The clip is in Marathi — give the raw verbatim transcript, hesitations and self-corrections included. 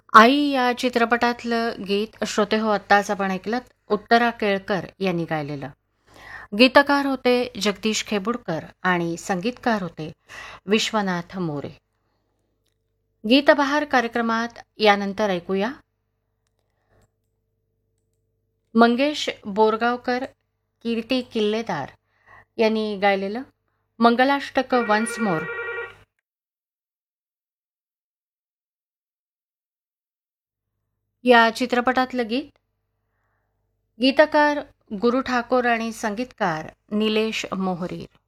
आई या चित्रपटातलं गीत श्रोते हो आत्ताच आपण ऐकलं उत्तरा केळकर यांनी गायलेलं. गीतकार होते जगदीश खेबुडकर आणि संगीतकार होते विश्वनाथ मोरे. गीतबहार कार्यक्रमात यानंतर ऐकूया मंगेश बोरगावकर, कीर्ती किल्लेदार यांनी गायलेलं मंगलाष्टक वन्स मोर. या चित्रपटातलं गीत गीतकार गुरु ठाकोर आणि संगीतकार निलेश मोहरीर.